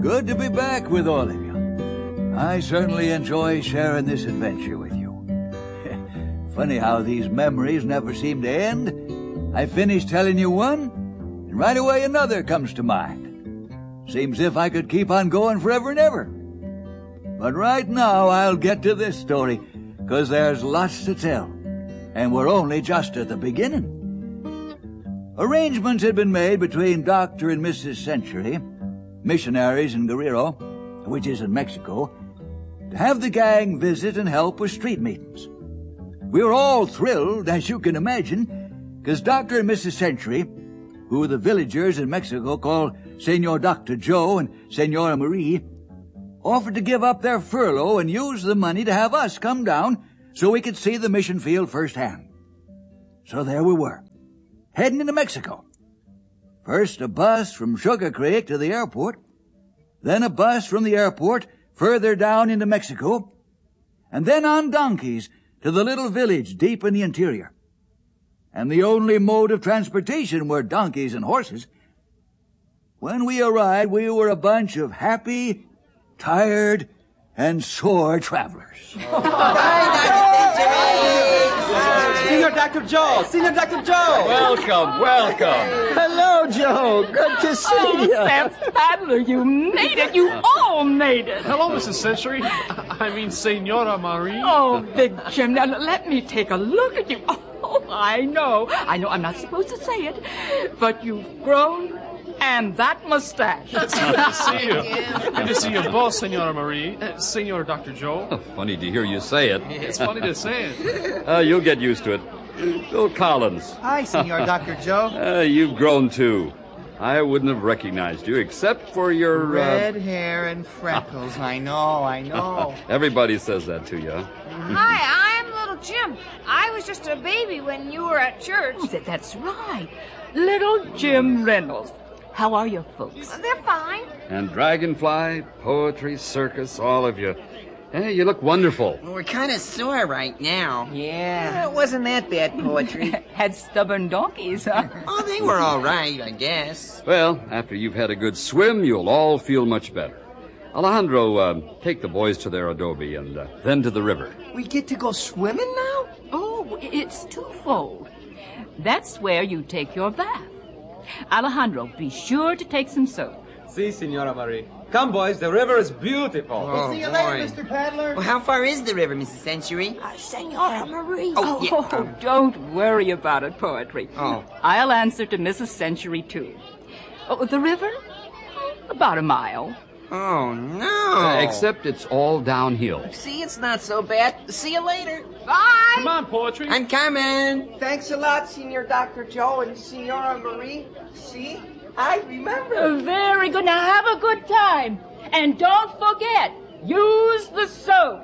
Good to be back with all of you. I certainly enjoy sharing this adventure with you. Funny how these memories never seem to end. I finish telling you one, and right away another comes to mind. Seems if I could keep on going forever and ever. But right now I'll get to this story, 'cause there's lots to tell, and we're only just at the beginning. Arrangements had been made between Dr. and Mrs. Century, missionaries in Guerrero, which is in Mexico, to have the gang visit and help with street meetings. We were all thrilled, as you can imagine, because Dr. and Mrs. Century, who the villagers in Mexico call Senor Dr. Joe and Senora Marie, offered to give up their furlough and use the money to have us come down so we could see the mission field firsthand. So there we were, heading into Mexico. First a bus from Sugar Creek to the airport, then a bus from the airport further down into Mexico, and then on donkeys to the little village deep in the interior. And the only mode of transportation were donkeys and horses. When we arrived, we were a bunch of happy, tired, and sore travelers. Senor Dr. Joe! Senor Dr. Joe! Welcome. Hello, Joe. Good to see you. Seth Adler, you made it. You all made it. Hello, Mrs. Century. I mean, Senora Marie. Oh, Big Jim, now let me take a look at you. Oh, I know I'm not supposed to say it, but you've grown, and that mustache. It's good to see you. Good to see you both, Senora Marie. Senor Dr. Joe. Funny to hear you say it. It's funny to say it. You'll get used to it. Bill Collins. Hi, Senor Dr. Joe. You've grown too. I wouldn't have recognized you except for your... Red hair and freckles. I know. Everybody says that to you, huh? Hi, I'm Little Jim. I was just a baby when you were at church. Oh, that's right. Little Jim Reynolds. How are your folks? They're fine. And Dragonfly, poetry, circus, all of you. Hey, you look wonderful. We're kind of sore right now. Yeah, it wasn't that bad, poetry. Had stubborn donkeys, huh? Oh, they were all right, I guess. Well, after you've had a good swim, you'll all feel much better. Alejandro, take the boys to their adobe and then to the river. We get to go swimming now? Oh, it's twofold. That's where you take your bath. Alejandro, be sure to take some soap. Si, Senora Marie. Come, boys, the river is beautiful. Oh, see you boy. later, Mr. Paddler. Well, how far is the river, Mrs. Century? Senora Marie. Oh, yeah. Don't worry about it, poetry. Oh. I'll answer to Mrs. Century, too. Oh, the river? About a mile. Oh, no. Except it's all downhill. See, it's not so bad. See you later. Bye. Come on, poetry. I'm coming. Thanks a lot, Senor Dr. Joe and Senora Marie. See? I remember. Very good. Now have a good time. And don't forget, use the soap.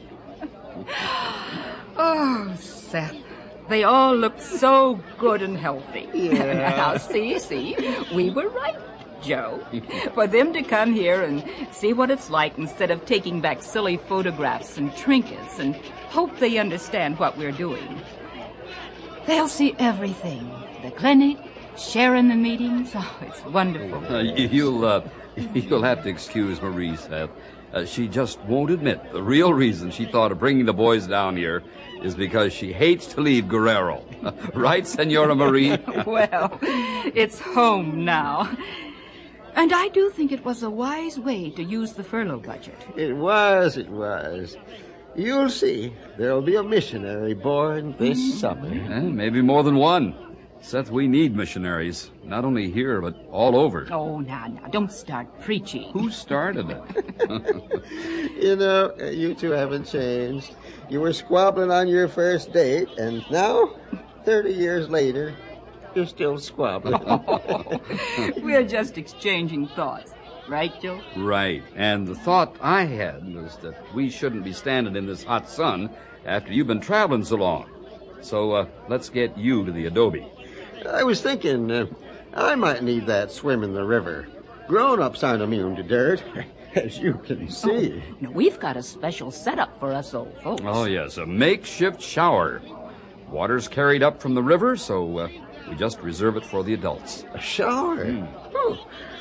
Oh, Seth. They all look so good and healthy. Yeah. Now, see, we were right, Joe. For them to come here and see what it's like instead of taking back silly photographs and trinkets and hope they understand what we're doing. They'll see everything. The clinic, sharing the meetings. Oh, it's wonderful. You'll have to excuse Marie, Seth. She just won't admit the real reason she thought of bringing the boys down here is because she hates to leave Guerrero. Right, Senora Marie? Well, it's home now. And I do think it was a wise way to use the furlough budget. It was. You'll see. There'll be a missionary born this summer. Maybe more than one. Seth, we need missionaries, not only here, but all over. Oh, now, don't start preaching. Who started it? You know, you two haven't changed. You were squabbling on your first date, and now, 30 years later, you're still squabbling. We're just exchanging thoughts. Right, Joe? Right. And the thought I had was that we shouldn't be standing in this hot sun after you've been traveling so long. So let's get you to the adobe. I was thinking, I might need that swim in the river. Grown-ups aren't immune to dirt, as you can see. Oh, no, we've got a special setup for us old folks. Oh, yes, a makeshift shower. Water's carried up from the river, so we just reserve it for the adults. A shower? Oh,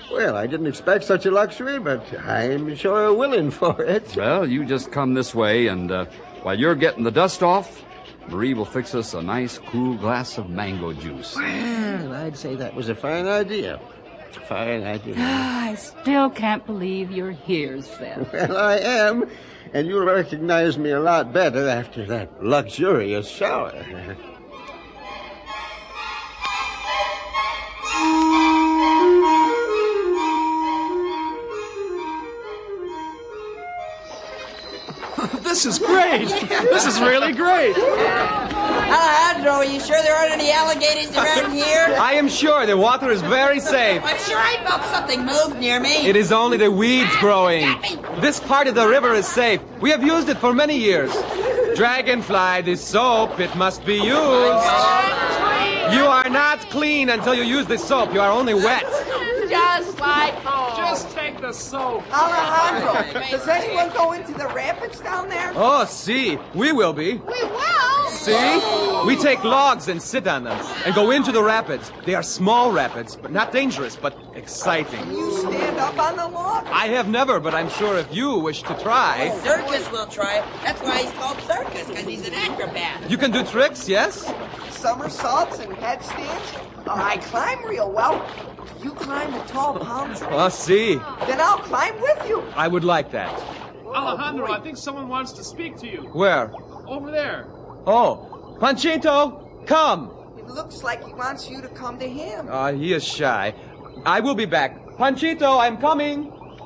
Well, I didn't expect such a luxury, but I'm sure willing for it. Well, you just come this way, and while you're getting the dust off, Marie will fix us a nice, cool glass of mango juice. Well, I'd say that was a fine idea. Fine idea. I still can't believe you're here, Seth. Well, I am, and you'll recognize me a lot better after that luxurious shower. This is great. This is really great. Alejandro, are you sure there aren't any alligators around here? I am sure the water is very safe. I'm sure I felt something move near me. It is only the weeds growing. This part of the river is safe. We have used it for many years. Dragonfly, this soap, it must be used. You are not clean until you use the soap. You are only wet. Just like home. Just take the soap. Alejandro, does anyone go into the rapids down there? Oh, see, we will be. We will. See? We take logs and sit on them and go into the rapids. They are small rapids, but not dangerous, but exciting. You stand up on the log? I have never, but I'm sure if you wish to try. Circus will try it. That's why he's called Circus, because he's an acrobat. You can do tricks, yes? Somersaults and headstands? I climb real well. You climb the tall palm tree? Oh, see. Then I'll climb with you. I would like that. Alejandro, I think someone wants to speak to you. Where? Over there. Oh, Panchito, come. It looks like he wants you to come to him. He is shy. I will be back. Panchito, I'm coming.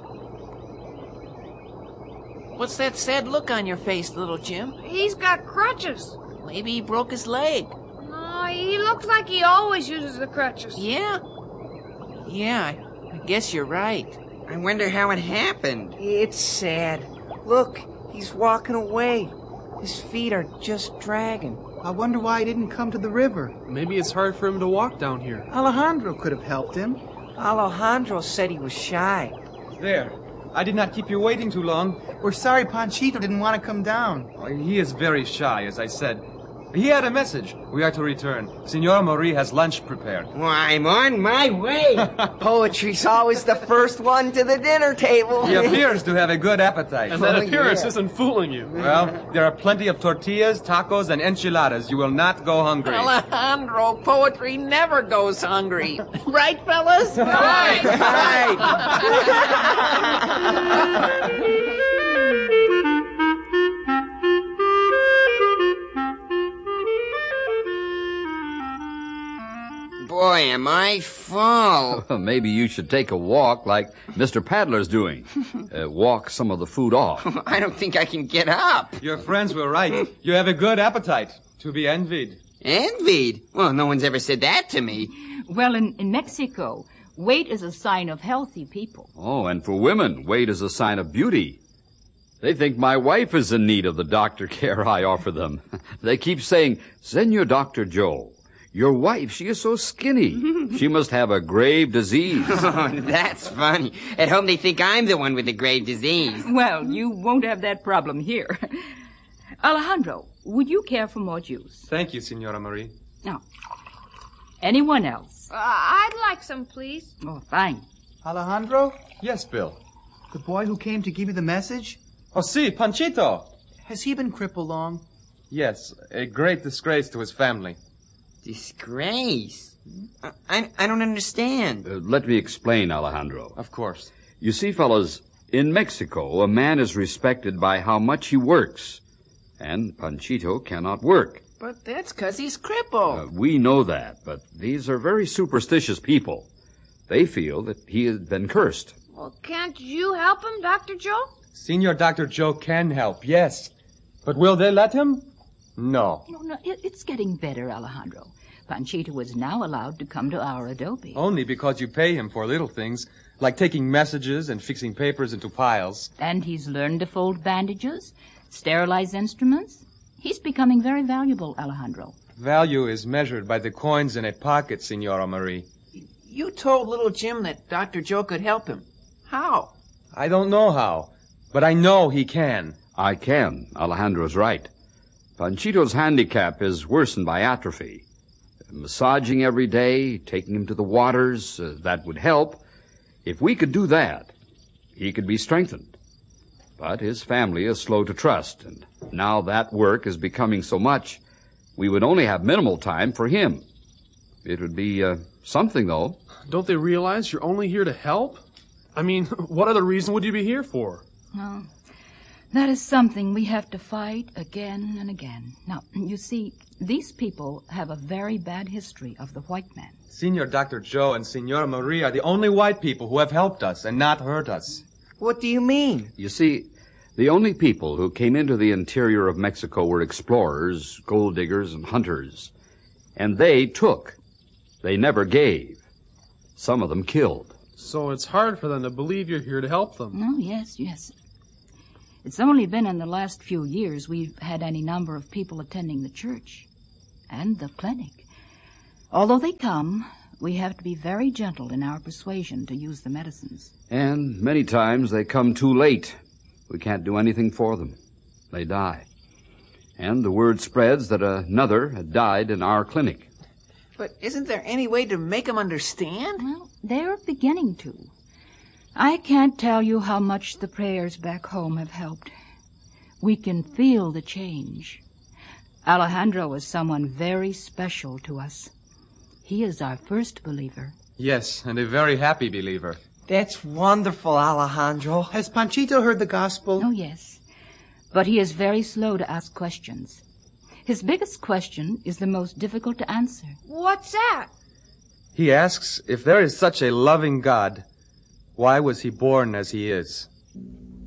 What's that sad look on your face, little Jim? He's got crutches. Maybe he broke his leg. No, he looks like he always uses the crutches. Yeah? Yeah, I guess you're right. I wonder how it happened. It's sad. Look, he's walking away. His feet are just dragging. I wonder why he didn't come to the river. Maybe it's hard for him to walk down here. Alejandro could have helped him. Alejandro said he was shy. There. I did not keep you waiting too long. We're sorry Panchito didn't want to come down. He is very shy, as I said. He had a message. We are to return. Senora Marie has lunch prepared. Well, I'm on my way. Poetry's always the first one to the dinner table. He appears to have a good appetite. And that appearance isn't fooling you. Well, there are plenty of tortillas, tacos, and enchiladas. You will not go hungry. Alejandro, poetry never goes hungry. Right, fellas? Right. Boy, am I full. Maybe you should take a walk like Mr. Paddler's doing. Walk some of the food off. I don't think I can get up. Your friends were right. You have a good appetite. To be envied. Envied? Well, no one's ever said that to me. Well, in Mexico, weight is a sign of healthy people. Oh, and for women, weight is a sign of beauty. They think my wife is in need of the doctor care I offer them. They keep saying, Senor Dr. Joe, your wife, she is so skinny. She must have a grave disease. Oh, that's funny. At home they think I'm the one with the grave disease. Well, you won't have that problem here. Alejandro, would you care for more juice? Thank you, Senora Marie. No. Anyone else? I'd like some, please. Oh, fine. Alejandro? Yes, Bill. The boy who came to give you the message? Oh, si, Panchito. Has he been crippled long? Yes, a great disgrace to his family. Disgrace? I don't understand. Let me explain, Alejandro. Of course. You see, fellas, in Mexico, a man is respected by how much he works. And Panchito cannot work. But that's 'cause he's crippled. We know that, but these are very superstitious people. They feel that he has been cursed. Well, can't you help him, Dr. Joe? Senor Dr. Joe can help, yes. But will they let him? No. No, it's getting better, Alejandro. Panchito is now allowed to come to our adobe. Only because you pay him for little things, like taking messages and fixing papers into piles. And he's learned to fold bandages, sterilize instruments. He's becoming very valuable, Alejandro. Value is measured by the coins in a pocket, Senora Marie. You told little Jim that Dr. Joe could help him. How? I don't know how, but I know he can. I can. Alejandro's right. Panchito's handicap is worsened by atrophy. Massaging every day, taking him to the waters, that would help. If we could do that, he could be strengthened. But his family is slow to trust, and now that work is becoming so much, we would only have minimal time for him. It would be something, though. Don't they realize you're only here to help? I mean, what other reason would you be here for? No. That is something we have to fight again and again. Now, you see, these people have a very bad history of the white man. Senor Dr. Joe and Senora Marie are the only white people who have helped us and not hurt us. What do you mean? You see, the only people who came into the interior of Mexico were explorers, gold diggers, and hunters. And they took. They never gave. Some of them killed. So it's hard for them to believe you're here to help them. Oh, yes. It's only been in the last few years we've had any number of people attending the church and the clinic. Although they come, we have to be very gentle in our persuasion to use the medicines. And many times they come too late. We can't do anything for them. They die. And the word spreads that another had died in our clinic. But isn't there any way to make them understand? Well, they're beginning to. I can't tell you how much the prayers back home have helped. We can feel the change. Alejandro is someone very special to us. He is our first believer. Yes, and a very happy believer. That's wonderful, Alejandro. Has Panchito heard the gospel? Oh, yes. But he is very slow to ask questions. His biggest question is the most difficult to answer. What's that? He asks if there is such a loving God, why was he born as he is?